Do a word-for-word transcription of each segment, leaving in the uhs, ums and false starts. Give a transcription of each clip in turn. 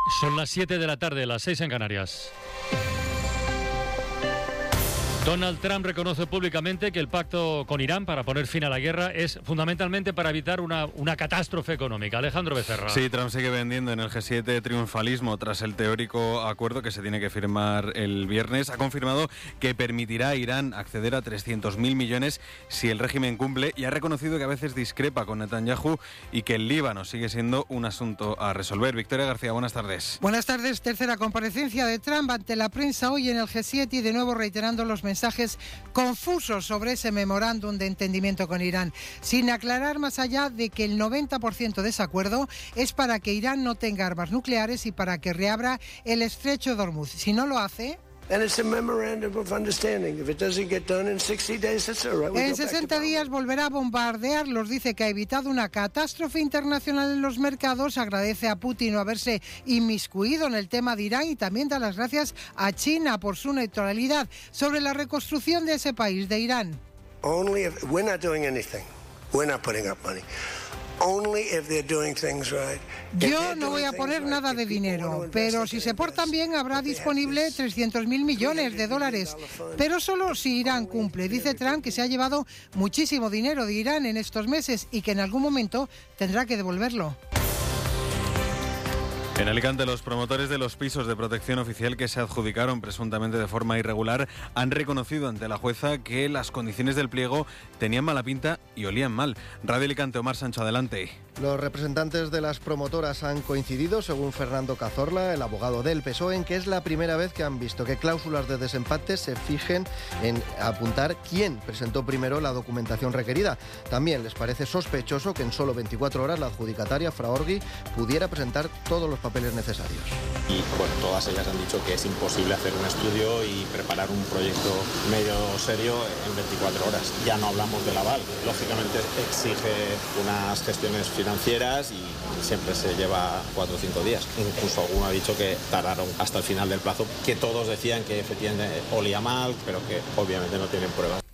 Son las siete de la tarde, las seis en Canarias. Donald Trump reconoce públicamente que el pacto con Irán para poner fin a la guerra es fundamentalmente para evitar una, una catástrofe económica. Alejandro Becerra. Sí, Trump sigue vendiendo en el G siete triunfalismo tras el teórico acuerdo que se tiene que firmar el viernes. Ha confirmado que permitirá a Irán acceder a trescientos mil millones si el régimen cumple y ha reconocido que a veces discrepa con Netanyahu y que el Líbano sigue siendo un asunto a resolver. Victoria García, buenas tardes. Buenas tardes. Tercera comparecencia de Trump ante la prensa hoy en el G siete y de nuevo reiterando los mensajes confusos sobre ese memorándum de entendimiento con Irán, sin aclarar más allá de que el noventa por ciento de ese acuerdo es para que Irán no tenga armas nucleares y para que reabra el estrecho de Hormuz. Si no lo hace... En sesenta días volverá a bombardearlos. Dice que ha evitado una catástrofe internacional en los mercados. Agradece a Putin no haberse inmiscuido en el tema de Irán y también da las gracias a China por su neutralidad sobre la reconstrucción de ese país, de Irán. Only if we're not doing anything. We're not putting up money. Only if they're doing things right. Yo no voy a poner nada de dinero, pero si se portan bien habrá disponible trescientos mil millones de dólares, pero solo si Irán cumple. Dice Trump que se ha llevado muchísimo dinero de Irán en estos meses y que en algún momento tendrá que devolverlo. En Alicante, los promotores de los pisos de protección oficial que se adjudicaron presuntamente de forma irregular han reconocido ante la jueza que las condiciones del pliego tenían mala pinta y olían mal. Radio Alicante, Omar Sancho, adelante. Los representantes de las promotoras han coincidido, según Fernando Cazorla, el abogado del P S O E, en que es la primera vez que han visto que cláusulas de desempate se fijen en apuntar quién presentó primero la documentación requerida. También les parece sospechoso que en solo veinticuatro horas la adjudicataria, Fraorgui, pudiera presentar todos los papeles necesarios. Y bueno, todas ellas han dicho que es imposible hacer un estudio y preparar un proyecto medio serio en veinticuatro horas. Ya no hablamos del aval, lógicamente exige unas gestiones financieras y siempre se lleva cuatro o cinco días. Incluso alguno ha dicho que tardaron hasta el final del plazo, que todos decían que efectivamente olía mal, pero que obviamente no tienen pruebas.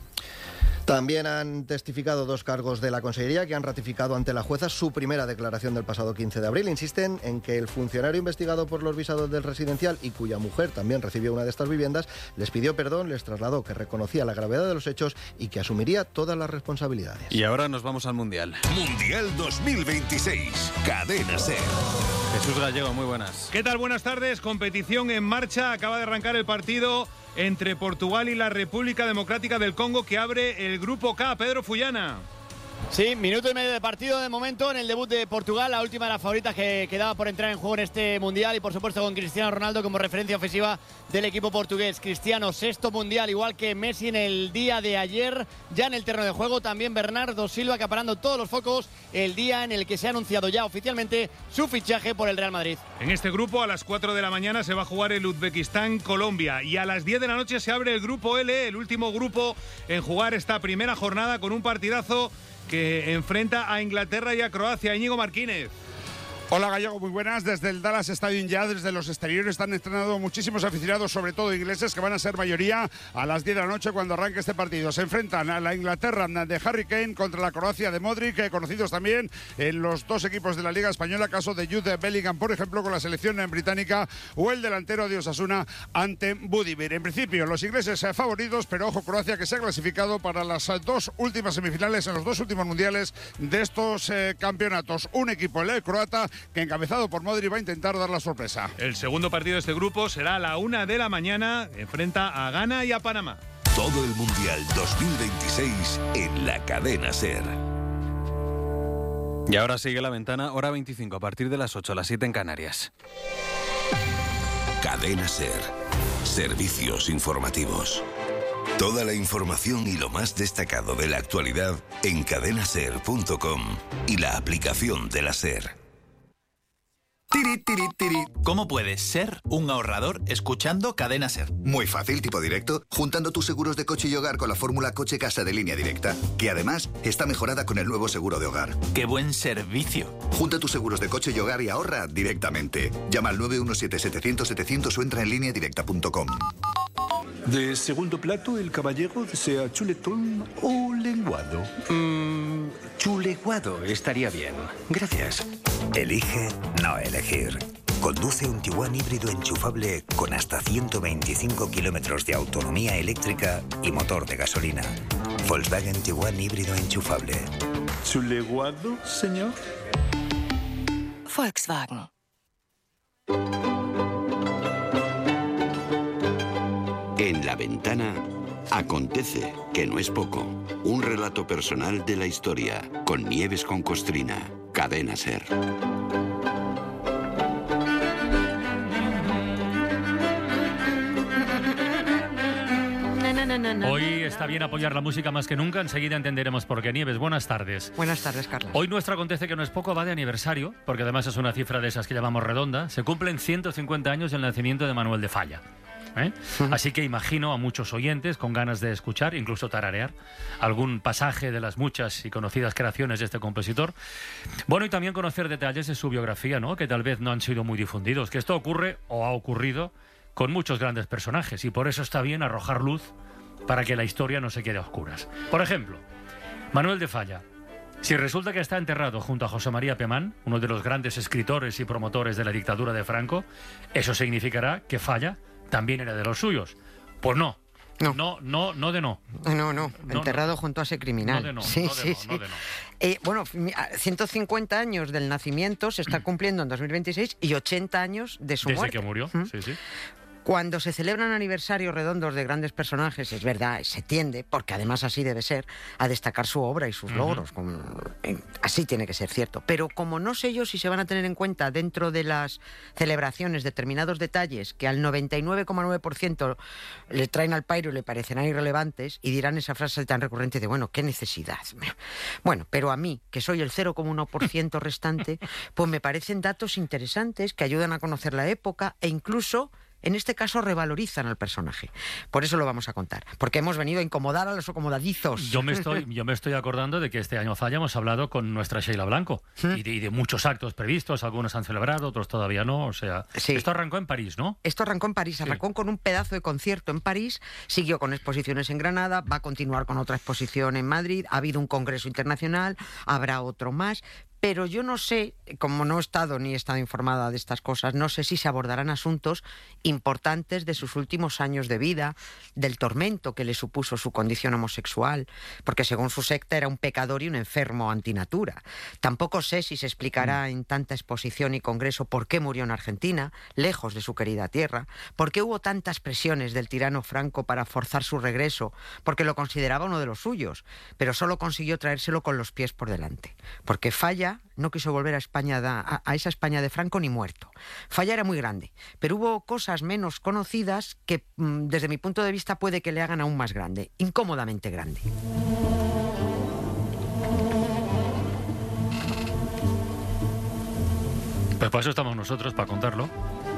También han testificado dos cargos de la Consellería que han ratificado ante la jueza su primera declaración del pasado quince de abril. Insisten en que el funcionario investigado por los visados del residencial y cuya mujer también recibió una de estas viviendas les pidió perdón, les trasladó que reconocía la gravedad de los hechos y que asumiría todas las responsabilidades. Y ahora nos vamos al Mundial. Mundial dos mil veintiséis, Cadena SER. Jesús Gallego, muy buenas. ¿Qué tal? Buenas tardes. Competición en marcha. Acaba de arrancar el partido entre Portugal y la República Democrática del Congo, que abre el Grupo K. Pedro Fullana. Sí, minuto y medio de partido de momento en el debut de Portugal, la última de las favoritas que quedaba por entrar en juego en este Mundial y por supuesto con Cristiano Ronaldo como referencia ofensiva del equipo portugués. Cristiano, sexto Mundial, igual que Messi en el día de ayer, ya en el terreno de juego. También Bernardo Silva acaparando todos los focos el día en el que se ha anunciado ya oficialmente su fichaje por el Real Madrid. En este grupo a las cuatro de la mañana se va a jugar el Uzbekistán-Colombia y a las diez de la noche se abre el Grupo L, el último grupo en jugar esta primera jornada con un partidazo que enfrenta a Inglaterra y a Croacia. Íñigo Martínez. Hola Gallego, muy buenas. Desde el Dallas Stadium ya, desde los exteriores, están entrenando muchísimos aficionados, sobre todo ingleses, que van a ser mayoría a las diez de la noche cuando arranque este partido. Se enfrentan a la Inglaterra de Harry Kane contra la Croacia de Modric, conocidos también en los dos equipos de la Liga Española, caso de Jude Bellingham, por ejemplo, con la selección británica, o el delantero de Osasuna ante Budimir. En principio, los ingleses favoritos, pero ojo, Croacia, que se ha clasificado para las dos últimas semifinales en los dos últimos mundiales de estos eh, campeonatos. Un equipo, el croata, que encabezado por Modric va a intentar dar la sorpresa. El segundo partido de este grupo será a la una de la mañana. Enfrenta a Ghana y a Panamá. Todo el Mundial dos mil veintiséis en la Cadena SER. Y ahora sigue la ventana, hora veinticinco, a partir de las ocho, las siete en Canarias. Cadena SER. Servicios informativos. Toda la información y lo más destacado de la actualidad en cadena ser punto com y la aplicación de la SER. Tiri, tiri, tiri. ¿Cómo puedes ser un ahorrador escuchando Cadena SER? Muy fácil, tipo directo, juntando tus seguros de coche y hogar con la fórmula Coche-Casa de Línea Directa, que además está mejorada con el nuevo seguro de hogar. ¡Qué buen servicio! Junta tus seguros de coche y hogar y ahorra directamente. Llama al nueve uno siete, setecientos, setecientos o entra en línea directa punto com. De segundo plato, el caballero desea chuletón o lenguado. Mmm, chuleguado estaría bien. Gracias. Elige no elegir. Conduce un Tiguan híbrido enchufable con hasta ciento veinticinco kilómetros de autonomía eléctrica y motor de gasolina. Volkswagen Tiguan híbrido enchufable. ¿Su leguado, señor? Volkswagen. En La Ventana acontece, que no es poco. Un relato personal de la historia, con Nieves con Costrina. Cadena SER. Hoy está bien apoyar la música más que nunca. Enseguida entenderemos por qué. Nieves, buenas tardes. Buenas tardes, Carlos. Hoy nuestro acontece, que no es poco, va de aniversario, porque además es una cifra de esas que llamamos redonda. Se cumplen ciento cincuenta años del nacimiento de Manuel de Falla. ¿Eh? Uh-huh. Así que imagino a muchos oyentes con ganas de escuchar, incluso tararear, algún pasaje de las muchas y conocidas creaciones de este compositor. Bueno, y también conocer detalles de su biografía, ¿no?, que tal vez no han sido muy difundidos. Que esto ocurre o ha ocurrido con muchos grandes personajes, y por eso está bien arrojar luz para que la historia no se quede a oscuras. Por ejemplo, Manuel de Falla. Si resulta que está enterrado junto a José María Pemán, uno de los grandes escritores y promotores de la dictadura de Franco, eso significará que Falla también era de los suyos. Pues no. No, no, no, no de no. No, no, no enterrado no. junto a ese criminal. No de no, sí, no de sí, no, sí. no de no. Eh, bueno, ciento cincuenta años del nacimiento se está cumpliendo en dos mil veintiséis y ochenta años de su Desde muerte. que murió, ¿Mm? sí, sí. Cuando se celebran aniversarios redondos de grandes personajes, es verdad, se tiende, porque además así debe ser, a destacar su obra y sus uh-huh. logros. Como, eh, así tiene que ser, cierto. Pero como no sé yo si se van a tener en cuenta dentro de las celebraciones determinados detalles que al noventa y nueve coma nueve por ciento le traen al pairo y le parecerán irrelevantes, y dirán esa frase tan recurrente de, bueno, ¿qué necesidad? Bueno, pero a mí, que soy el cero coma uno por ciento restante, pues me parecen datos interesantes que ayudan a conocer la época e incluso, en este caso, revalorizan al personaje. Por eso lo vamos a contar, porque hemos venido a incomodar a los acomodadizos. Yo me estoy, yo me estoy acordando de que este año Falla hemos hablado con nuestra Sheila Blanco y de, y de muchos actos previstos, algunos han celebrado, otros todavía no, o sea... Sí. Esto arrancó en París, ¿no? Esto arrancó en París, arrancó sí. con un pedazo de concierto en París, siguió con exposiciones en Granada, va a continuar con otra exposición en Madrid, ha habido un congreso internacional, habrá otro más... Pero yo no sé, como no he estado ni he estado informada de estas cosas, no sé si se abordarán asuntos importantes de sus últimos años de vida, del tormento que le supuso su condición homosexual, porque según su secta era un pecador y un enfermo antinatura. Tampoco sé si se explicará en tanta exposición y congreso por qué murió en Argentina, lejos de su querida tierra, por qué hubo tantas presiones del tirano Franco para forzar su regreso, porque lo consideraba uno de los suyos, pero solo consiguió traérselo con los pies por delante, porque Falla no quiso volver a España, a, a esa España de Franco ni muerto. Falla era muy grande, pero hubo cosas menos conocidas que, desde mi punto de vista, puede que le hagan aún más grande, incómodamente grande. Pues para eso estamos nosotros, para contarlo.